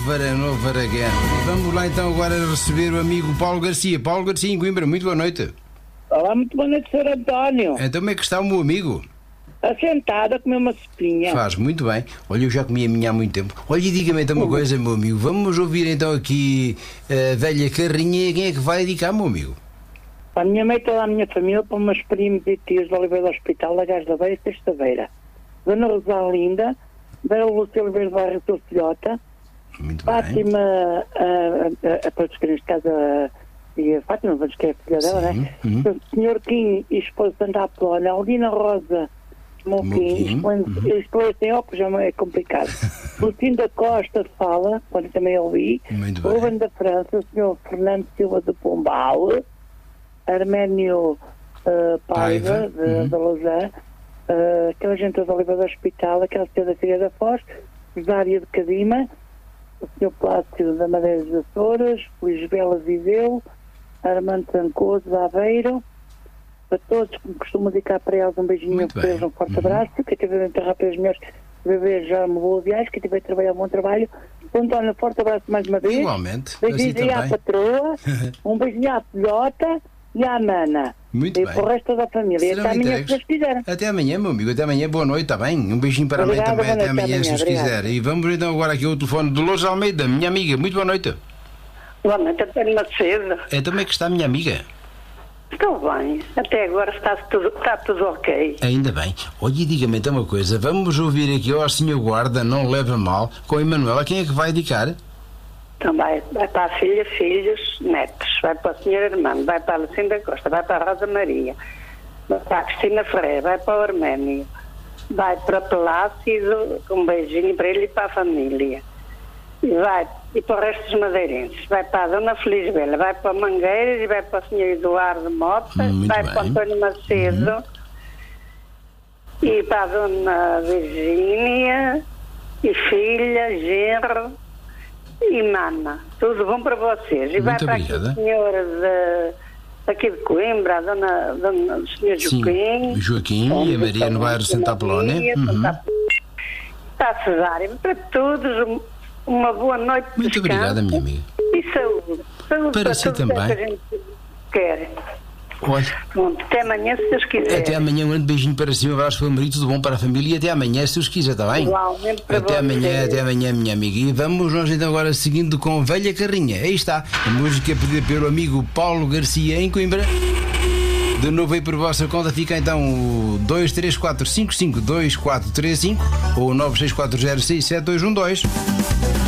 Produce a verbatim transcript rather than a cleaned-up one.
over and over again. Vamos lá então agora receber o amigo Paulo Garcia. Paulo Garcia em Coimbra, muito boa noite. Olá, muito boa noite, senhor António. Então como é que está o meu amigo? Assentado a comer uma sopinha. Faz muito bem. Olha, eu já comi a minha há muito tempo. Olha, e diga-me então uma coisa, meu amigo. Vamos ouvir então aqui a velha carrinha. Quem é que vai dedicar, meu amigo? A minha mãe, toda a minha família, para umas primos e tios do Oliveira do Hospital, da Gás da Beira, sexta-feira. Dona Rosalinda, Vera Lúcia Oliveira do Bairro do Filhota, Muito bem. Fátima, a, a, a, para os que neste caso, a, e a Fátima, vamos que é a filha dela, Sim. né? Uhum. O senhor Kim e esposa de Santa Apolónia, Aldina Rosa, Moquim, isto é, sem óculos já é complicado. Lucinda Costa fala, quando também ouvi, Muito bem. Ruben da França, o senhor Fernando Silva de Pombal, Arménio uh, Paiva, Paiva, de, uhum. da Lausanne, uh, aquela gente da Oliveira do Hospital, aquela senhora da Filha da Foz, Rosária de Cadima, o senhor Plácido da Madeira dos Açores, Luís Bela Viseu, Armando Trancoso da Aveiro. Para todos que me costumam dedicar para eles um beijinho, Muito para bem. eles um forte Uhum. abraço. Quem tiver a enterrar para os melhores bebês, já me vou viagem. Quem tiver a trabalhar, bom trabalho. António, um forte abraço mais uma vez. Igualmente. Assim Beijinhos aí à também. patroa, um beijinho à filhota e à mana. Muito e bem. para o resto da família. Serão Até amanhã, se entregues. Deus quiser. Até amanhã, meu amigo. Até amanhã. Boa noite, está bem? Um beijinho para a mãe Obrigada, também. boa Até noite, amanhã, até se Deus amanhã, quiser. E vamos então agora aqui ao telefone de Lourdes Almeida, minha amiga. Muito boa noite. Boa noite, António Macedo. Então como é que está a minha amiga? Estou bem. Até agora está tudo, está tudo ok. Ainda bem. Olha, e diga-me então uma coisa. Vamos ouvir aqui ao senhor Guarda, não leva mal, com a Emanuela. Quem é que vai dedicar? Então vai, vai para a filha, filhos, netos. Vai para o senhor Armando, vai para a Lucinda Costa, vai para a Rosa Maria, vai para a Cristina Ferreira, vai para o Arménio, vai para o Plácido, um beijinho para ele e para a família. E vai, e para o resto dos madeirenses. Vai para a Dona Feliz Bela, vai para o Mangueiras e vai para o senhor Eduardo Mota, Muito vai bem. para o António Macedo Uhum. e para a Dona Virgínia e filha, genro e mana. Tudo bom para vocês. E vai Muito para obrigada. a senhora de, aqui de Coimbra, a Dona, dona, o senhor Sim, Joaquim. o Joaquim e a Maria no bairro de Santa Apolónia. Uhum. Está a Cesária. Para todos, um- uma boa noite de Muito descanso obrigada, minha amiga. e saúde. Saúde Para para, si tudo também. que a gente quer. Olha, Pronto, até amanhã, se Deus quiser. até amanhã, um grande beijinho para cima, um abraço para o marido, tudo bom para a família e até amanhã, se Deus quiser, está bem? Igualmente para Até amanhã, vocês. até amanhã, minha amiga. E vamos nós então agora seguindo com Velha Carrinha. Aí está, a música pedida pelo amigo Paulo Garcia em Coimbra. De novo aí por vossa conta fica então o dois três quatro cinco cinco dois quatro três cinco ou nove seis quatro zero seis sete dois um dois.